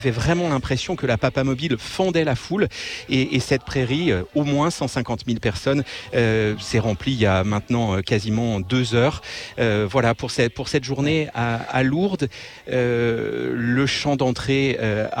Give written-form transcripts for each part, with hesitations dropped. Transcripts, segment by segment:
J'avais vraiment l'impression que la Papamobile fendait la foule et cette prairie, au moins 150 000 personnes, s'est remplie il y a maintenant quasiment 2 heures. Voilà, pour cette journée à Lourdes, le chant d'entrée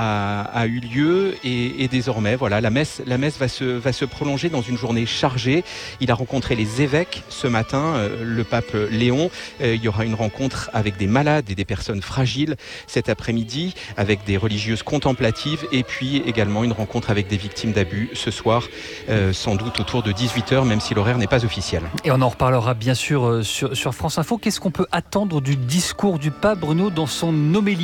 a eu lieu et désormais, voilà, la messe va se prolonger dans une journée chargée. Il a rencontré les évêques ce matin, le pape Léon. Il y aura une rencontre avec des malades et des personnes fragiles cet après-midi, avec des religieuses contemplatives et puis également une rencontre avec des victimes d'abus ce soir, sans doute autour de 18h, même si l'horaire n'est pas officiel. Et on en reparlera bien sûr sur France Info. Qu'est-ce qu'on peut attendre du discours du pape, Bruno, dans son homélie ?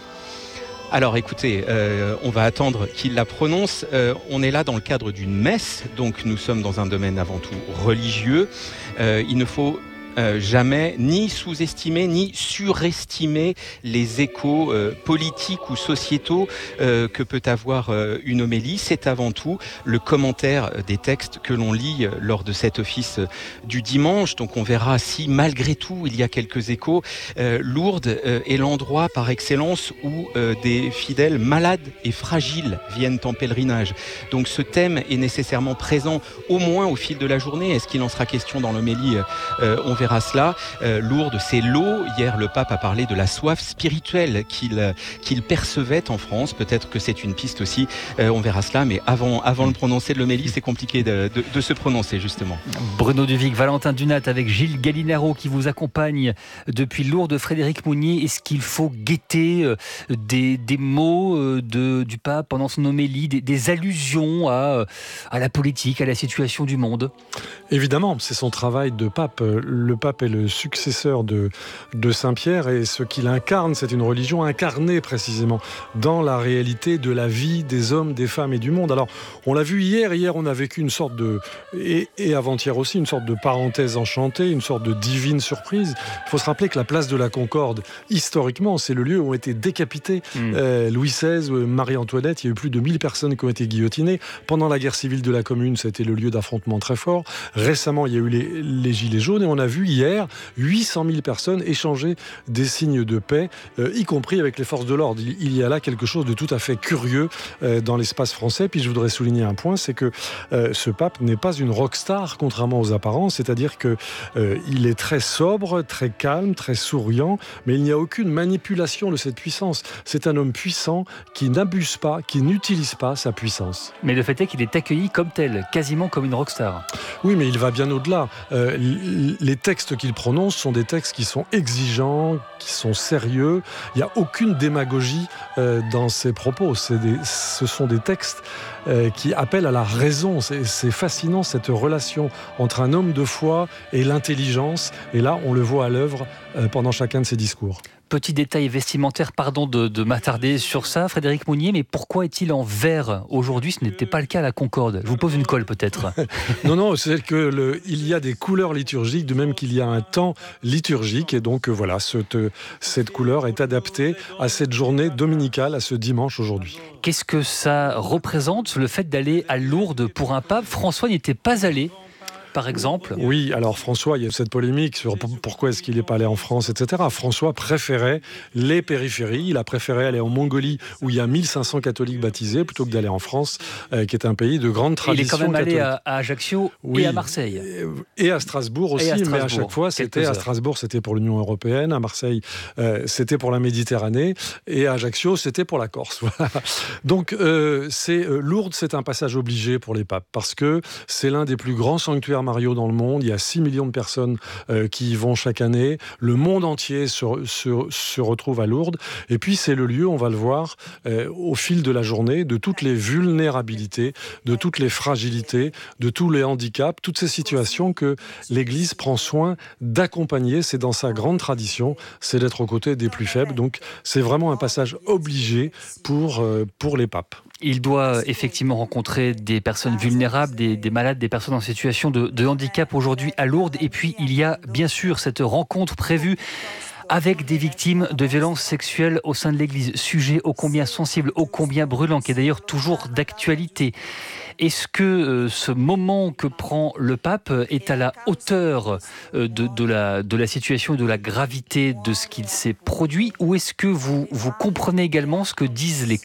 Alors écoutez, on va attendre qu'il la prononce. On est là dans le cadre d'une messe, donc nous sommes dans un domaine avant tout religieux. Il ne faut jamais ni sous-estimer ni surestimer les échos politiques ou sociétaux que peut avoir une homélie. C'est avant tout le commentaire des textes que l'on lit lors de cet office du dimanche. Donc on verra si malgré tout il y a quelques échos. Lourdes est l'endroit par excellence où des fidèles malades et fragiles viennent en pèlerinage. Donc ce thème est nécessairement présent au moins au fil de la journée. Est-ce qu'il en sera question dans l'homélie ? On verra cela. Lourdes, c'est l'eau. Hier, le pape a parlé de la soif spirituelle qu'il percevait en France. Peut-être que c'est une piste aussi. On verra cela, mais avant le prononcer de l'homélie, c'est compliqué de se prononcer, justement. Bruno Duvic, Valentin Dunat avec Gilles Gallinaro qui vous accompagne depuis Lourdes. Frédéric Mounier, est-ce qu'il faut guetter des mots du pape pendant son homélie, des allusions à la politique, à la situation du monde ? Évidemment, c'est son travail de pape. Le pape est le successeur de Saint-Pierre et ce qu'il incarne, c'est une religion incarnée précisément dans la réalité de la vie des hommes, des femmes et du monde. Alors, on l'a vu hier on a vécu une sorte de, et avant-hier aussi, une sorte de parenthèse enchantée, une sorte de divine surprise. Il faut se rappeler que la place de la Concorde, historiquement, c'est le lieu où ont été décapités Louis XVI, Marie-Antoinette. Il y a eu plus de 1000 personnes qui ont été guillotinées. Pendant la guerre civile de la Commune, ça a été le lieu d'affrontements très forts. Récemment, il y a eu les Gilets jaunes et on a vu hier 800 000 personnes échanger des signes de paix, y compris avec les forces de l'ordre. Il y a là quelque chose de tout à fait curieux dans l'espace français. Puis je voudrais souligner un point, c'est que ce pape n'est pas une rockstar, contrairement aux apparences, c'est-à-dire qu'il est très sobre, très calme, très souriant, mais il n'y a aucune manipulation de cette puissance. C'est un homme puissant qui n'abuse pas, qui n'utilise pas sa puissance. Mais le fait est qu'il est accueilli comme tel, quasiment comme une rockstar. Oui, mais il va bien au-delà. Les textes qu'il prononce sont des textes qui sont exigeants, qui sont sérieux. Il n'y a aucune démagogie dans ses propos. Ce sont des textes qui appellent à la raison. C'est fascinant, cette relation entre un homme de foi et l'intelligence. Et là, on le voit à l'œuvre pendant chacun de ses discours. Petit détail vestimentaire, pardon de m'attarder sur ça, Frédéric Mounier, mais pourquoi est-il en vert aujourd'hui ? Ce n'était pas le cas à la Concorde. Je vous pose une colle peut-être. Non, c'est il y a des couleurs liturgiques, de même qu'il y a un temps liturgique, et donc voilà, cette couleur est adaptée à cette journée dominicale, à ce dimanche aujourd'hui. Qu'est-ce que ça représente, le fait d'aller à Lourdes pour un pape ? François n'y était pas allé. Par exemple. Oui, alors François, il y a cette polémique sur pourquoi est-ce qu'il n'est pas allé en France, etc. François préférait les périphéries. Il a préféré aller en Mongolie, où il y a 1500 catholiques baptisés, plutôt que d'aller en France, qui est un pays de grande tradition catholique. Il est quand même allé à Ajaccio et à Marseille. Et à Strasbourg aussi, mais à chaque fois, c'était à Strasbourg, c'était pour l'Union européenne, à Marseille, c'était pour la Méditerranée, et à Ajaccio, c'était pour la Corse. Voilà. Donc, Lourdes, c'est un passage obligé pour les papes, parce que c'est l'un des plus grands sanctuaires mariaux dans le monde. Il y a 6 millions de personnes qui y vont chaque année. Le monde entier se retrouve à Lourdes. Et puis, c'est le lieu, on va le voir, au fil de la journée, de toutes les vulnérabilités, de toutes les fragilités, de tous les handicaps, toutes ces situations que l'Église prend soin d'accompagner. C'est dans sa grande tradition, c'est d'être aux côtés des plus faibles. Donc, c'est vraiment un passage obligé pour les papes. Il doit effectivement rencontrer des personnes vulnérables, des malades, des personnes en situation de handicap aujourd'hui à Lourdes. Et puis, il y a bien sûr cette rencontre prévue avec des victimes de violences sexuelles au sein de l'Église. Sujet ô combien sensible, ô combien brûlant, qui est d'ailleurs toujours d'actualité. Est-ce que ce moment que prend le pape est à la hauteur de la situation et de la gravité de ce qu'il s'est produit, ou est-ce que vous comprenez également ce que disent les